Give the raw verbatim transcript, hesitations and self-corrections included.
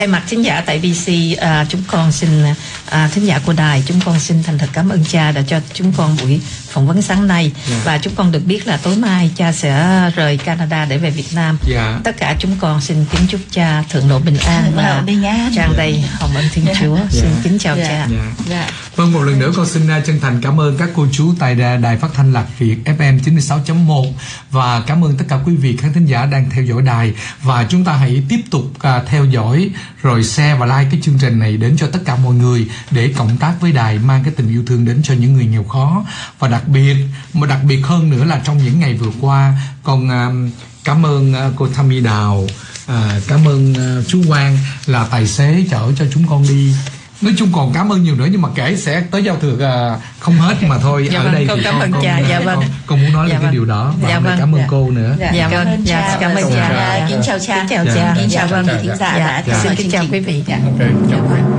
Thay mặt thính giả tại bê xê, à, chúng con xin à, thính giả của đài, chúng con xin thành thật cảm ơn cha đã cho chúng con buổi phỏng vấn sáng nay. Yeah. Và chúng con được biết là tối mai cha sẽ rời Canada để về Việt Nam. Yeah. Tất cả chúng con xin kính chúc cha thượng lộ bình an và tràn đầy hồng ân Thiên Chúa. Yeah. Xin kính chào yeah. cha. Yeah. Yeah. Vâng, một lần nữa con xin chân thành cảm ơn các cô chú tại đài phát thanh Lạc Việt ép em chín mươi sáu chấm một và cảm ơn tất cả quý vị khán thính giả đang theo dõi đài. Và chúng ta hãy tiếp tục uh, theo dõi rồi share và like cái chương trình này đến cho tất cả mọi người để cộng tác với đài, mang cái tình yêu thương đến cho những người nghèo khó. Và đặc biệt, mà đặc biệt hơn nữa là trong những ngày vừa qua, con uh, cảm ơn uh, cô Thami Đào, uh, cảm ơn uh, chú Quang là tài xế chở cho chúng con đi. Nói chung còn cảm ơn nhiều nữa, nhưng mà kể sẽ tới giao thừa uh, không hết mà thôi. Dạ ở vâng, đây con thì cảm con, ơn con, cha. con, Dạ vâng. con, con muốn nói dạ là vâng. cái điều đó và dạ vâng. cảm ơn dạ. cô nữa. Dạ, dạ vâng. Dạ, cảm ơn cha. Kính chào cha. Kính chào cha. Kính chào quý vị thính giả đã theo dõi xin kính chào quý vị. Okay, chào quý vị.